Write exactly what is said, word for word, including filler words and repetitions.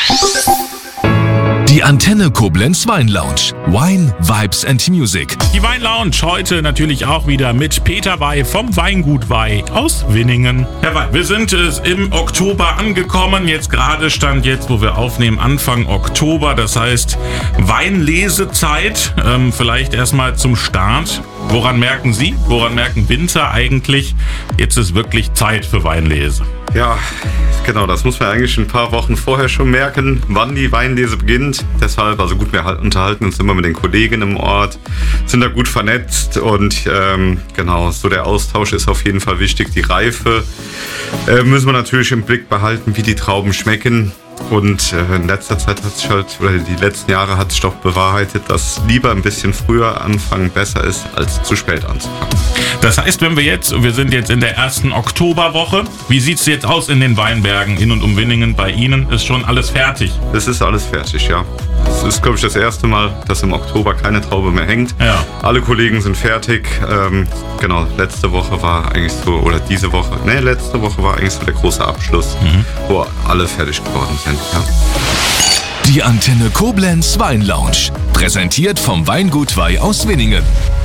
Die Antenne Koblenz Weinlounge. Wine, Vibes and Music. Die Weinlounge heute natürlich auch wieder mit Peter Wey vom Weingut Wey aus Winningen. Herr Wey, wir sind äh, im Oktober angekommen. Jetzt gerade stand jetzt, wo wir aufnehmen, Anfang Oktober. Das heißt Weinlesezeit. Ähm, vielleicht erstmal zum Start. Woran merken Sie, woran merken Winzer eigentlich, jetzt ist wirklich Zeit für Weinlese? Ja, genau, das muss man eigentlich ein paar Wochen vorher schon merken, wann die Weinlese beginnt. Deshalb, also gut, wir unterhalten uns immer mit den Kollegen im Ort, sind da gut vernetzt und ähm, genau, so der Austausch ist auf jeden Fall wichtig. Die Reife äh, müssen wir natürlich im Blick behalten, wie die Trauben schmecken. Und äh, in letzter Zeit hat sich halt, oder die letzten Jahre hat sich doch bewahrheitet, dass lieber ein bisschen früher anfangen besser ist, als zu spät anzufangen. Das heißt, wenn wir jetzt, wir sind jetzt in der ersten Oktoberwoche, wie sieht es jetzt aus in den Weinbergen in und um Winningen bei Ihnen? Ist schon alles fertig? Es ist alles fertig, ja. Es ist, glaube ich, das erste Mal, dass im Oktober keine Traube mehr hängt. Ja. Alle Kollegen sind fertig. Ähm, genau, letzte Woche war eigentlich so, oder diese Woche, ne, letzte Woche war eigentlich so der große Abschluss, mhm. wo alle fertig geworden sind. Ja. Die Antenne Koblenz Weinlounge. Präsentiert vom Weingut Wey aus Winningen.